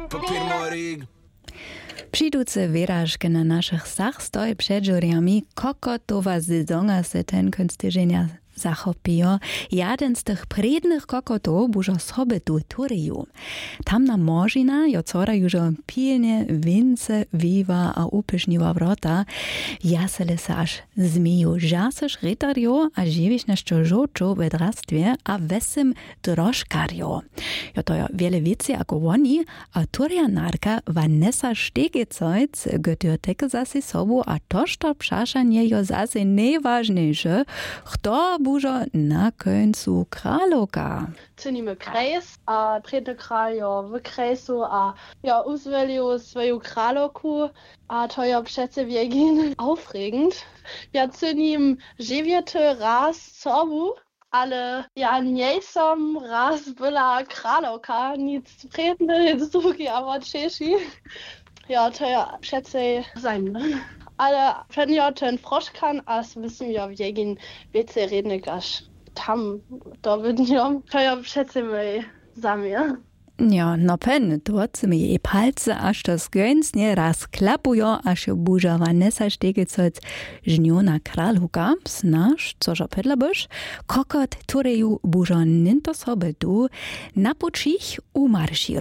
Papier Morig. Přijduce wyrażki na naszych sach stoi przed żuriami, kokotowa sezona se ten kunstyżenia zachopiło. Jeden z tych prednych kokotów bużo sobie tu turiju. Tamna morzina jo cora już pilnie wince, wiwa a upyszniła wrota. Jasele se aż zmiju żasysz rytario a żywisz na szczorzoczu w drastwie a wesym drożkario. Jo to jo wiele wicy ako oni, a turianarka Vanessa Stegecojc götürteke zasi sobu a tożto przaszanie jo zasi najważniejsze, kto bužo na końcu kraloka. Czynimy krajs, a predny král jo w krajsu a jo uzwelił swoją kraloku, a to jo přece wiegin aufregend. Ja cynim żywiety raz sobu, ale ja nie som raz była kraloka, nic predny, nic drugi, aber czeši. Ja, to ja přece zajmne. Ale wenn ja ten Froschkan, as wissen ja wegen wiece rednik aż tam, da würden ja, to ja přece my zamie. Ja, no pen, dort mi i palce, aż to zgönsnie raz klapujo, aż jo buža Vanessa Stegecojc žnjona kralhuka, znaš, cožo pedla byš, kokot, tureju bužo ninto sobe du, na počich umarširu.